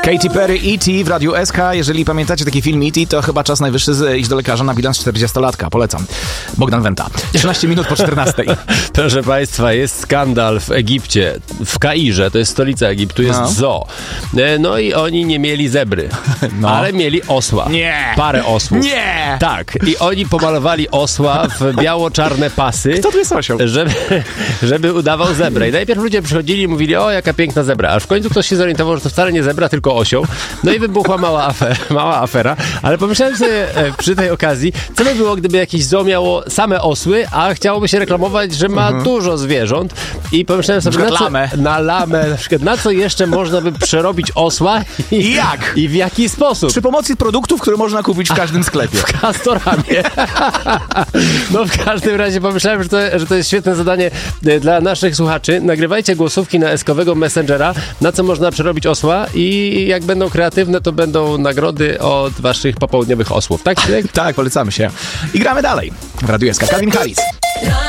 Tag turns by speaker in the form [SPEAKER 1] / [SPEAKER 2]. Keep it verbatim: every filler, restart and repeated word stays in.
[SPEAKER 1] Katy Perry, E T w Radiu S K. Jeżeli pamiętacie taki film E T, to chyba czas najwyższy iść do lekarza na bilans czterdziestolatka. Polecam. Bogdan Wenta. trzynaście minut po czternastej.
[SPEAKER 2] Proszę Państwa, jest skandal w Egipcie. W Kairze, to jest stolica Egiptu, jest
[SPEAKER 1] No.
[SPEAKER 2] zoo. No i oni nie mieli zebry,
[SPEAKER 1] No.
[SPEAKER 2] ale mieli osła.
[SPEAKER 1] Nie.
[SPEAKER 2] Parę osłów.
[SPEAKER 1] Nie!
[SPEAKER 2] Tak. I oni pomalowali osła w biało-czarne pasy.
[SPEAKER 1] Kto tu jest osioł?
[SPEAKER 2] Żeby, żeby udawał zebrę. I najpierw ludzie przychodzili i mówili, o jaka piękna zebra. Aż w końcu ktoś się zorientował, że to wcale nie zebra, tylko osioł. No i wybuchła mała afera, mała afera. Ale pomyślałem sobie e, przy tej okazji, co by było, gdyby jakieś zoo miało same osły, a chciałoby się reklamować, że ma mhm. dużo zwierząt. I pomyślałem sobie,
[SPEAKER 1] na,
[SPEAKER 2] na co,
[SPEAKER 1] lamę.
[SPEAKER 2] na lamę, na przykład, na co jeszcze można by przerobić osła i,
[SPEAKER 1] I jak?
[SPEAKER 2] I w jaki sposób.
[SPEAKER 1] Przy pomocy produktów, które można kupić w każdym sklepie.
[SPEAKER 2] W Castoramie. No w każdym razie pomyślałem, że to, że to jest świetne zadanie dla naszych słuchaczy. Nagrywajcie głosówki na eskowego Messengera, na co można przerobić osła i jak będą kreatywne, to będą nagrody od waszych popołudniowych osłów. Tak?
[SPEAKER 1] Tak, polecamy się. I gramy dalej. W Radiu S K. Calvin Harris.